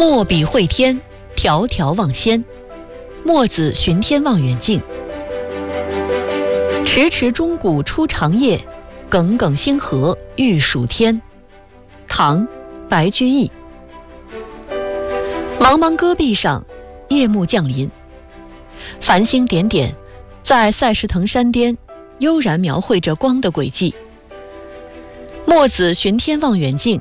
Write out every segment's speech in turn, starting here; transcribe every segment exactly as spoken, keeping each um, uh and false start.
墨笔绘天，条条望仙。墨子寻天望远镜。迟迟钟鼓初长夜，耿耿星河欲曙天。唐·白居易。茫茫戈壁上，夜幕降临，繁星点点，在塞什腾山巅悠然描绘着光的轨迹。墨子寻天望远镜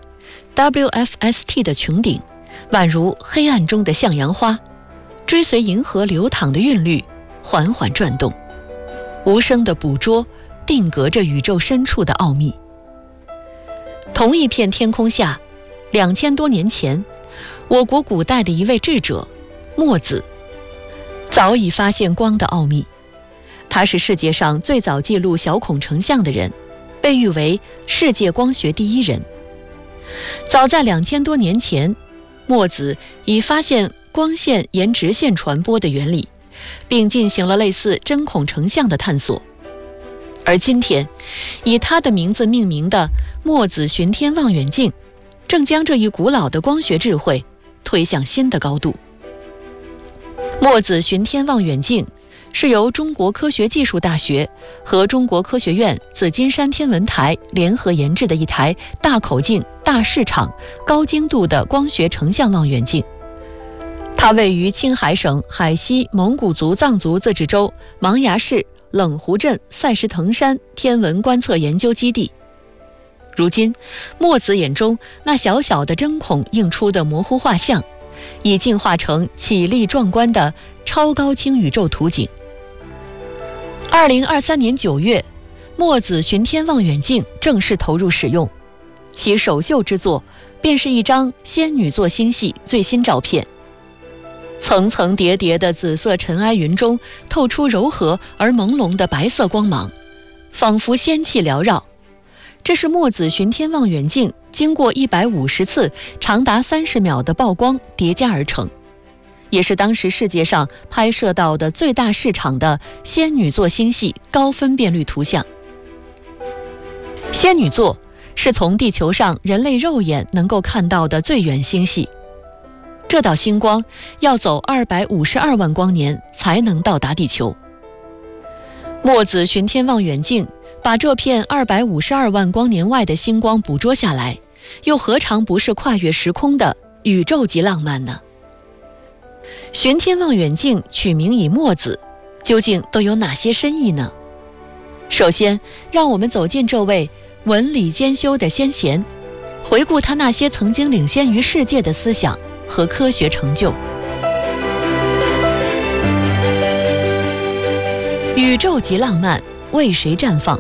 W F S T 的穹顶，宛如黑暗中的向阳花，追随银河流淌的韵律缓缓转动，无声地捕捉定格着宇宙深处的奥秘。同一片天空下，两千多年前，我国古代的一位智者墨子早已发现光的奥秘。他是世界上最早记录小孔成像的人，被誉为世界光学第一人。早在两千多年前，墨子已发现光线沿直线传播的原理，并进行了类似针孔成像的探索。而今天，以他的名字命名的墨子寻天望远镜，正将这一古老的光学智慧推向新的高度。墨子寻天望远镜是由中国科学技术大学和中国科学院紫金山天文台联合研制的一台大口径、大市场、高精度的光学成像望远镜。它位于青海省海西蒙古族藏族自治州芒崖市冷湖镇塞什腾山天文观测研究基地。如今，墨子眼中那小小的针孔映出的模糊画像，已进化成绮丽壮观的超高清宇宙图景。二零二三年九月，墨子寻天望远镜正式投入使用，其首秀之作便是一张仙女座星系最新照片。层层叠叠的紫色尘埃云中透出柔和而朦胧的白色光芒，仿佛仙气缭绕。这是墨子寻天望远镜经过一百五十次长达三十秒的曝光叠加而成，也是当时世界上拍摄到的最大市场的仙女座星系高分辨率图像。仙女座是从地球上人类肉眼能够看到的最远星系，这道星光要走二百五十二万光年才能到达地球。墨子寻天望远镜把这片二百五十二万光年外的星光捕捉下来，又何尝不是跨越时空的宇宙级浪漫呢？寻天望远镜取名以墨子，究竟都有哪些深意呢？首先，让我们走进这位文理兼修的先贤，回顾他那些曾经领先于世界的思想和科学成就。宇宙级浪漫为谁绽放？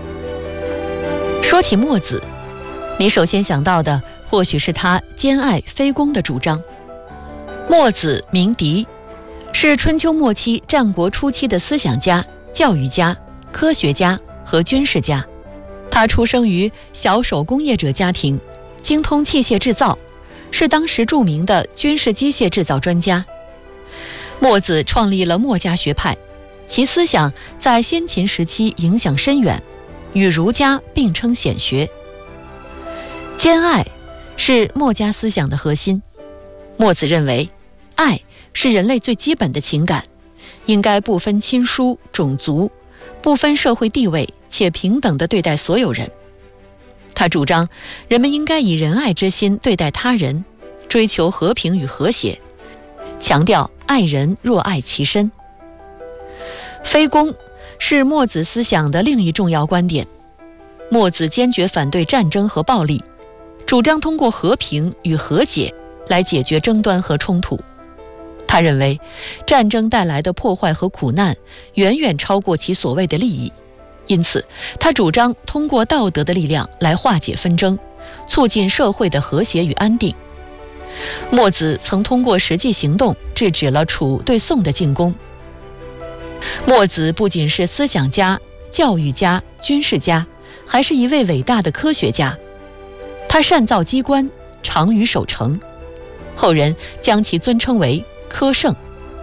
说起墨子，你首先想到的或许是他兼爱非攻的主张。墨子名狄，是春秋末期战国初期的思想家、教育家、科学家和军事家。他出生于小手工业者家庭，精通器械制造，是当时著名的军事机械制造专家。墨子创立了墨家学派，其思想在先秦时期影响深远，与儒家并称显学。兼爱是墨家思想的核心。墨子认为，爱是人类最基本的情感，应该不分亲疏、种族，不分社会地位，且平等地对待所有人。他主张人们应该以仁爱之心对待他人，追求和平与和谐，强调爱人若爱其身。非攻是墨子思想的另一重要观点。墨子坚决反对战争和暴力，主张通过和平与和解来解决争端和冲突。他认为，战争带来的破坏和苦难远远超过其所谓的利益，因此他主张通过道德的力量来化解纷争，促进社会的和谐与安定。墨子曾通过实际行动制止了楚对宋的进攻。墨子不仅是思想家、教育家、军事家，还是一位伟大的科学家。他善造机关，长于守成，后人将其尊称为科圣。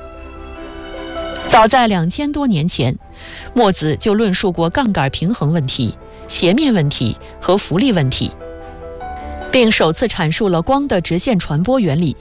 早在两千多年前，墨子就论述过杠杆平衡问题、斜面问题和浮力问题，并首次阐述了光的直线传播原理，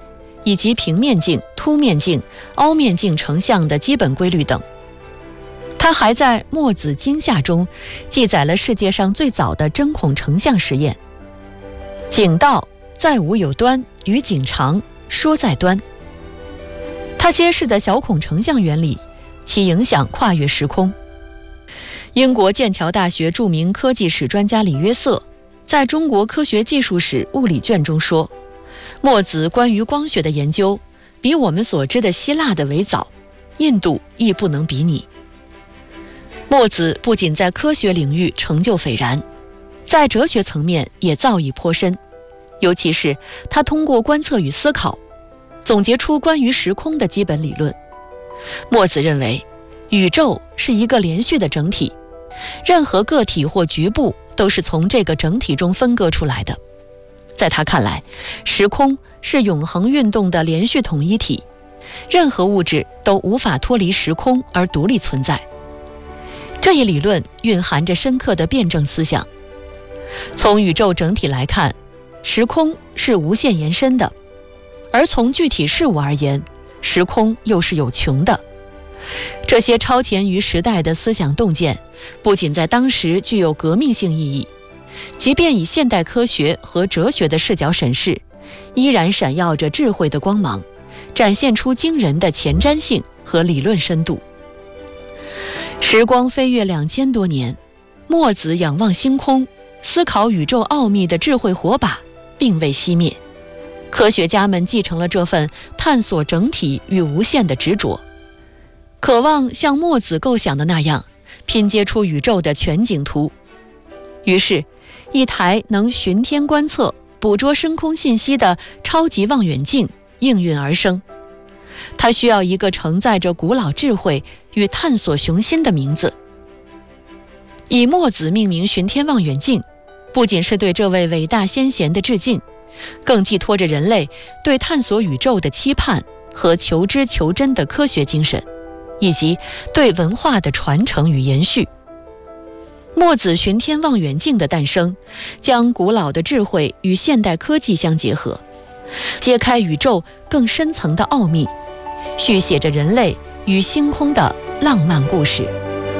以及平面镜、凸面镜、凹面镜成像的基本规律等。他还在《墨子经下》中记载了世界上最早的针孔成像实验。景道在吾有端，与景长，说在端。他揭示的小孔成像原理，其影响跨越时空。英国剑桥大学著名科技史专家李约瑟在中国科学技术史物理卷中说，墨子关于光学的研究比我们所知的希腊的为早，印度亦不能比拟。墨子不仅在科学领域成就斐然，在哲学层面也造诣颇深，尤其是他通过观测与思考，总结出关于时空的基本理论。墨子认为，宇宙是一个连续的整体，任何个体或局部都是从这个整体中分割出来的。在他看来，时空是永恒运动的连续统一体，任何物质都无法脱离时空而独立存在。这一理论蕴含着深刻的辩证思想。从宇宙整体来看，时空是无限延伸的，而从具体事物而言，时空又是有穷的。这些超前于时代的思想洞见，不仅在当时具有革命性意义，即便以现代科学和哲学的视角审视，依然闪耀着智慧的光芒，展现出惊人的前瞻性和理论深度。时光飞跃两千多年，墨子仰望星空，思考宇宙奥秘的智慧火把并未熄灭。科学家们继承了这份探索整体与无限的执着，渴望像墨子构想的那样拼接出宇宙的全景图。于是，一台能巡天观测、捕捉深空信息的超级望远镜应运而生。它需要一个承载着古老智慧与探索雄心的名字。以墨子命名巡天望远镜，不仅是对这位伟大先贤的致敬，更寄托着人类对探索宇宙的期盼和求知求真的科学精神，以及对文化的传承与延续。墨子巡天望远镜的诞生，将古老的智慧与现代科技相结合，揭开宇宙更深层的奥秘，续写着人类与星空的浪漫故事。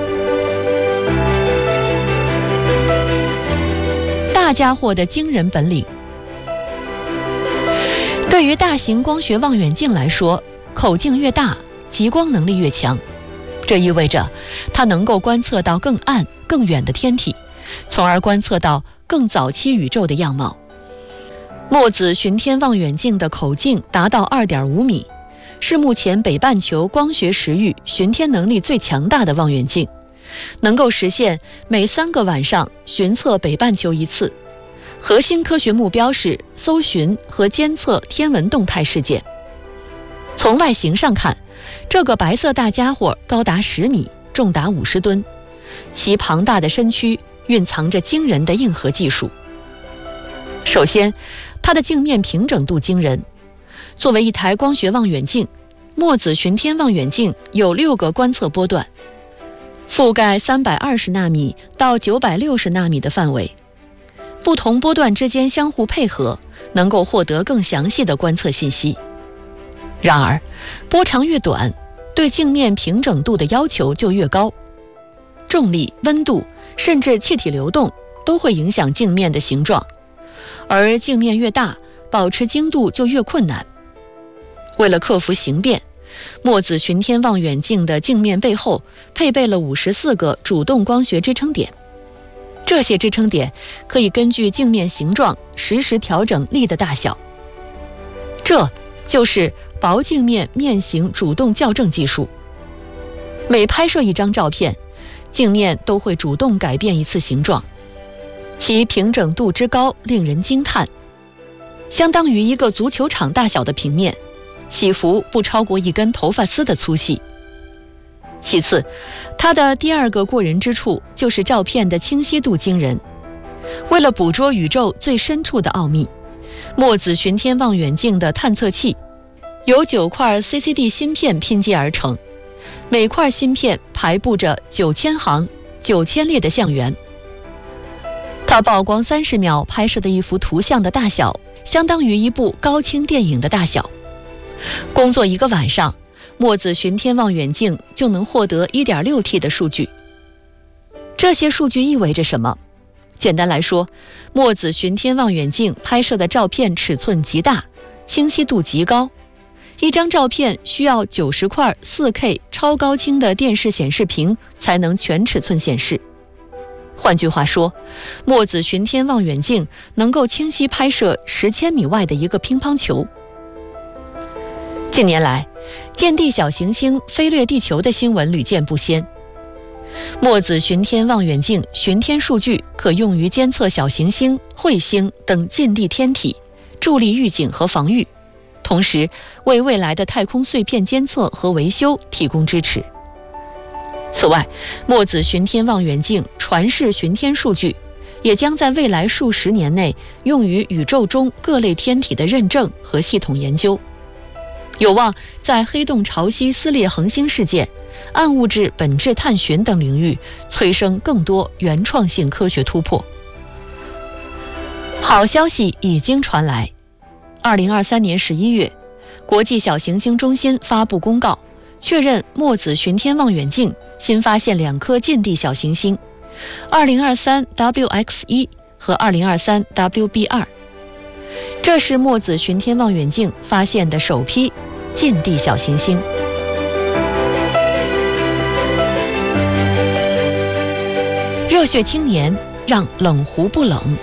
大家伙的惊人本领。对于大型光学望远镜来说，口径越大，极光能力越强。这意味着它能够观测到更暗、更远的天体，从而观测到更早期宇宙的样貌。墨子巡天望远镜的口径达到 二点五米，是目前北半球光学时域巡天能力最强大的望远镜，能够实现每三个晚上巡测北半球一次。核心科学目标是搜寻和监测天文动态事件。从外形上看，这个白色大家伙高达十米，重达五十吨，其庞大的身躯蕴藏着惊人的硬核技术。首先，它的镜面平整度惊人。作为一台光学望远镜，墨子巡天望远镜有六个观测波段，覆盖三百二十纳米到九百六十纳米的范围。不同波段之间相互配合，能够获得更详细的观测信息。然而，波长越短，对镜面平整度的要求就越高。重力、温度，甚至气体流动都会影响镜面的形状，而镜面越大，保持精度就越困难。为了克服形变，墨子巡天望远镜的镜面背后配备了五十四个主动光学支撑点。这些支撑点可以根据镜面形状实时调整力的大小，这就是薄镜面面型主动校正技术。每拍摄一张照片，镜面都会主动改变一次形状，其平整度之高令人惊叹，相当于一个足球场大小的平面，起伏不超过一根头发丝的粗细。其次，它的第二个过人之处就是照片的清晰度惊人。为了捕捉宇宙最深处的奥秘，墨子巡天望远镜的探测器由九块 C C D 芯片拼接而成，每块芯片排布着九千行、九千列的像源。它曝光三十秒拍摄的一幅图像的大小，相当于一部高清电影的大小。 工作一个晚上，墨子巡天望远镜就能获得 一点六 T 的数据。这些数据意味着什么？简单来说，墨子巡天望远镜拍摄的照片尺寸极大，清晰度极高。一张照片需要九十块 四K 超高清的电视显示屏才能全尺寸显示。换句话说，墨子巡天望远镜能够清晰拍摄十千米外的一个乒乓球。近年来，见地小行星飞掠地球的新闻屡见不鲜。墨子巡天望远镜巡天数据可用于监测小行星、彗星等近地天体，助力预警和防御，同时为未来的太空碎片监测和维修提供支持。此外，墨子巡天望远镜传世巡天数据也将在未来数十年内用于宇宙中各类天体的认证和系统研究，有望在黑洞潮汐撕裂恒星事件、暗物质本质探寻等领域催生更多原创性科学突破。好消息已经传来，二零二三年十一月，国际小行星中心发布公告，确认墨子巡天望远镜新发现两颗近地小行星 二零二三 W X 一 和 二零二三 W B 二， 这是墨子巡天望远镜发现的首批近地小行星。热血青年让冷湖不冷。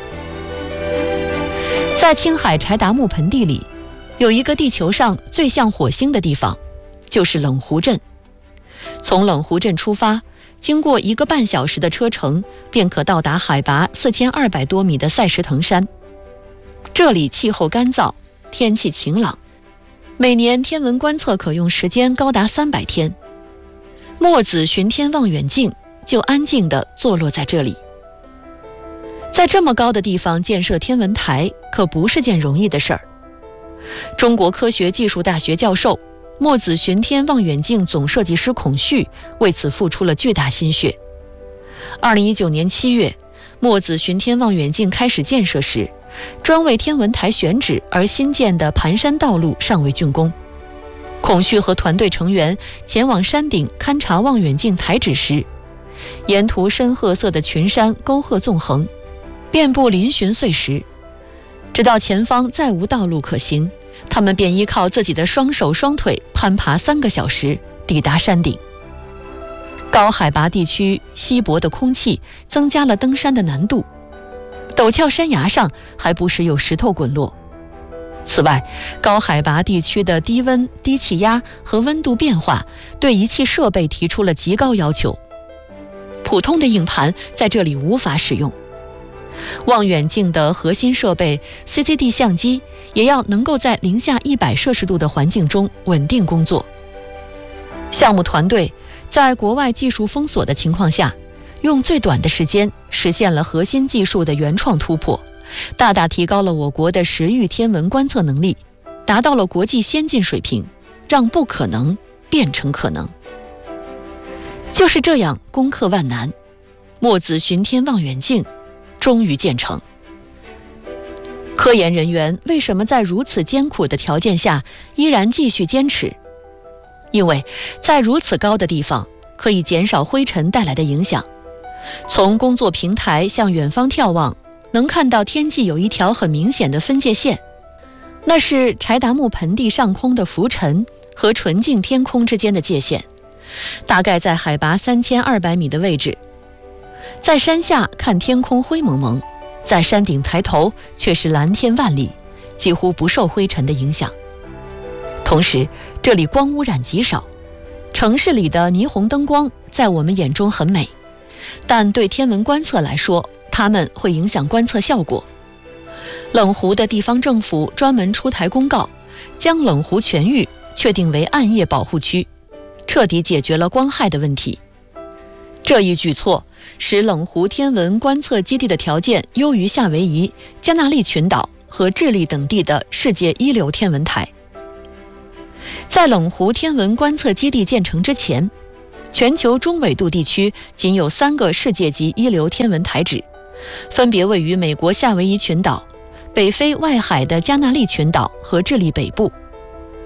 在青海柴达木盆地里，有一个地球上最像火星的地方，就是冷湖镇。从冷湖镇出发，经过一个半小时的车程，便可到达海拔四千二百多米的赛什腾山。这里气候干燥，天气晴朗，每年天文观测可用时间高达三百天。墨子巡天望远镜就安静地坐落在这里。在这么高的地方建设天文台，可不是件容易的事儿。中国科学技术大学教授、墨子巡天望远镜总设计师孔旭为此付出了巨大心血。二零一九年七月，墨子巡天望远镜开始建设时，专为天文台选址而新建的盘山道路尚未竣工。孔旭和团队成员前往山顶勘察望远镜台址时，沿途深褐色的群山沟壑纵横，遍布嶙峋碎石。直到前方再无道路可行，他们便依靠自己的双手双腿攀爬三个小时，抵达山顶。高海拔地区稀薄的空气增加了登山的难度，陡峭山崖上还不时有石头滚落。此外，高海拔地区的低温、低气压和温度变化对仪器设备提出了极高要求，普通的硬盘在这里无法使用。望远镜的核心设备 C C D 相机也要能够在零下一百摄氏度的环境中稳定工作。项目团队在国外技术封锁的情况下，用最短的时间实现了核心技术的原创突破，大大提高了我国的时域天文观测能力，达到了国际先进水平，让不可能变成可能。就是这样攻克万难，墨子巡天望远镜终于建成。科研人员为什么在如此艰苦的条件下依然继续坚持？因为在如此高的地方可以减少灰尘带来的影响。从工作平台向远方眺望，能看到天际有一条很明显的分界线，那是柴达木盆地上空的浮尘和纯净天空之间的界限，大概在海拔三千二百米的位置。在山下看天空灰蒙蒙，在山顶抬头却是蓝天万里，几乎不受灰尘的影响。同时，这里光污染极少，城市里的霓虹灯光在我们眼中很美，但对天文观测来说，它们会影响观测效果。冷湖的地方政府专门出台公告，将冷湖全域确定为暗夜保护区，彻底解决了光害的问题。这一举措使冷湖天文观测基地的条件优于夏威夷、加纳利群岛和智利等地的世界一流天文台。在冷湖天文观测基地建成之前，全球中纬度地区仅有三个世界级一流天文台址，分别位于美国夏威夷群岛、北非外海的加纳利群岛和智利北部。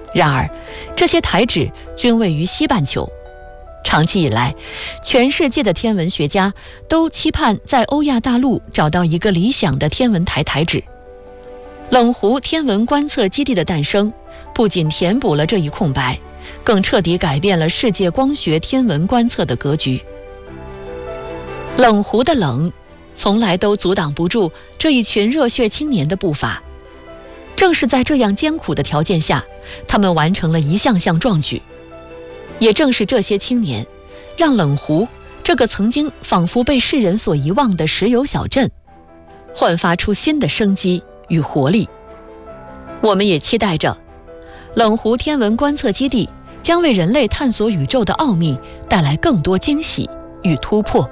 然而，这些台址均位于西半球。长期以来，全世界的天文学家都期盼在欧亚大陆找到一个理想的天文台台址。冷湖天文观测基地的诞生，不仅填补了这一空白，更彻底改变了世界光学天文观测的格局。冷湖的冷，从来都阻挡不住这一群热血青年的步伐。正是在这样艰苦的条件下，他们完成了一项项壮举。也正是这些青年，让冷湖这个曾经仿佛被世人所遗忘的石油小镇，焕发出新的生机与活力。我们也期待着，冷湖天文观测基地将为人类探索宇宙的奥秘带来更多惊喜与突破。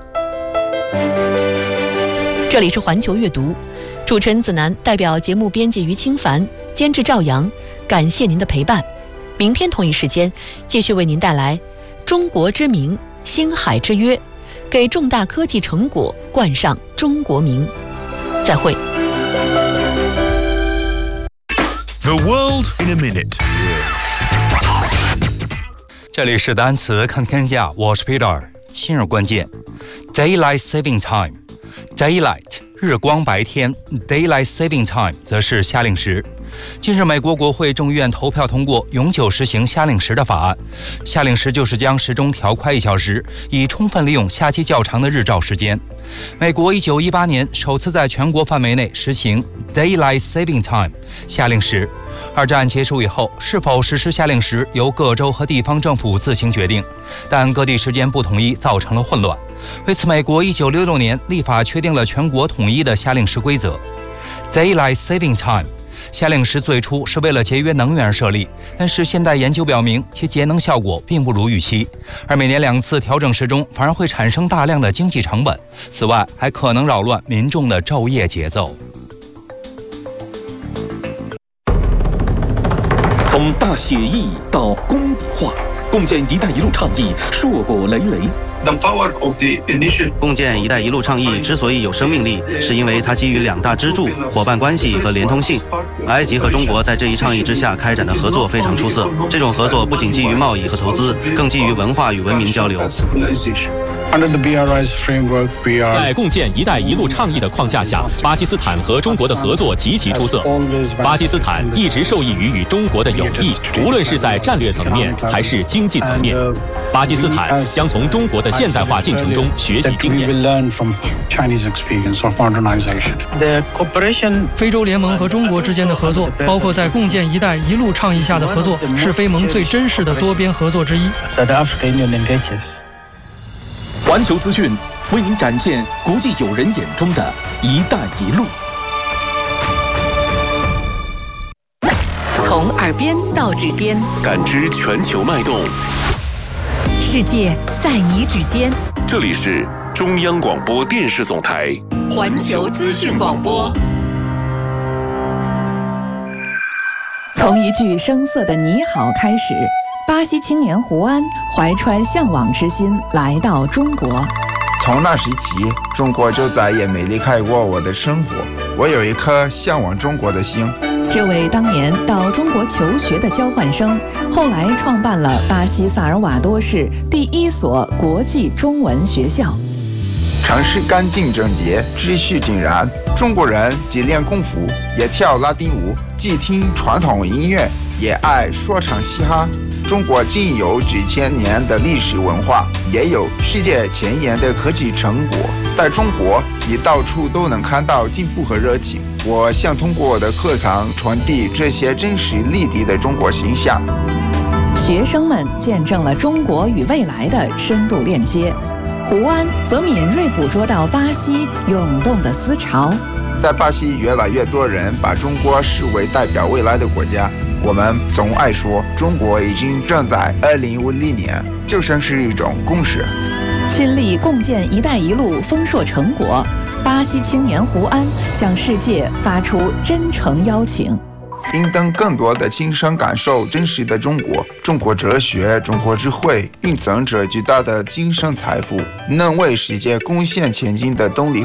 这里是环球阅读，主持人子楠代表节目编辑于清凡，监制赵阳，感谢您的陪伴。明天同一时间继续为您带来中国之名，星海之约，给重大科技成果冠上中国名。再会。 The world in a minute。 这里是单词看天下，我是 Peter。今日关键 Daylight Saving Time。Daylight 日光白天， Daylight Saving Time 则是夏令时。近日，美国国会众议院投票通过永久实行夏令时的法案。夏令时就是将时钟调快一小时，以充分利用夏季较长的日照时间。美国一九一八年首次在全国范围内实行 Daylight Saving Time 夏令时。二战结束以后，是否实施夏令时由各州和地方政府自行决定，但各地时间不统一造成了混乱。为此，美国一九六六年立法确定了全国统一的夏令时规则 Daylight Saving Time。夏令时最初是为了节约能源而设立，但是现代研究表明其节能效果并不如预期，而每年两次调整时钟反而会产生大量的经济成本，此外还可能扰乱民众的昼夜节奏。 从大写意到工笔画，共建“一带一路”倡议硕果累累。 共建“一带一路”倡议之所以有生命力，是因为它基于两大支柱、伙伴关系和连通性。埃及和中国在这一倡议之下开展的合作非常出色。这种合作不仅基于贸易和投资，更基于文化与文明交流。 在共建“一带一路”倡议的框架下，巴基斯坦和中国的合作极其出色。巴基斯坦一直受益于与中国的友谊，无论是在战略层面还是经济层面。巴基斯坦将从中国的现代化进程中学习经验。 非洲联盟和中国之间的合作，包括在共建“一带一路”倡议下的合作，是非盟最真实的多边合作之一。 环球资讯为您展现国际友人眼中的一带一路。 从耳边到指尖， 感知全球脉动， 世界在你指尖。 这里是中央广播电视总台环球资讯广播。 从一句生涩的你好开始，巴西青年胡安怀揣向往之心来到中国。 从那时起，中国就再也没离开过我的生活。我有一颗向往中国的心。 这位当年到中国求学的交换生，后来创办了巴西萨尔瓦多市第一所国际中文学校。 城市干净整洁，秩序井然。中国人既练功夫，也跳拉丁舞，既听传统音乐，也爱说唱嘻哈。中国仅有几千年的历史文化，也有世界前沿的科技成果。在中国，你到处都能看到进步和热情。我想通过我的课堂传递这些真实立体的中国形象。 学生们见证了中国与未来的深度链接。胡安则敏锐捕捉到巴西涌动的思潮。 在巴西，越来越多人把中国视为代表未来的国家。我们总爱说，中国已经正在二零五零年，就像是一种共识。 亲历共建“一带一路”丰硕成果，巴西青年胡安向世界发出真诚邀请。 并等更多的亲身感受真实的中国，中国哲学、中国智慧蕴藏着巨大的精神财富，能为世界贡献前进的动力。